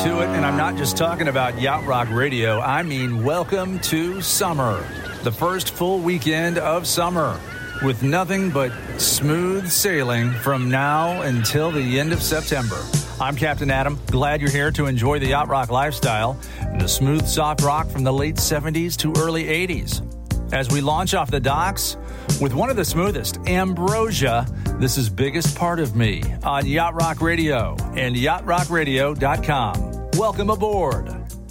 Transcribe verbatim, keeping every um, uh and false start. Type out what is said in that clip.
to it, and I'm not just talking about Yacht Rock Radio. I mean, welcome to summer, the first full weekend of summer, with nothing but smooth sailing from now until the end of September. I'm Captain Adam. Glad you're here to enjoy the Yacht Rock lifestyle and the smooth, soft rock from the late seventies to early eighties. As we launch off the docks with one of the smoothest, Ambrosia, this is Biggest Part of Me on Yacht Rock Radio and yacht rock radio dot com. Welcome aboard.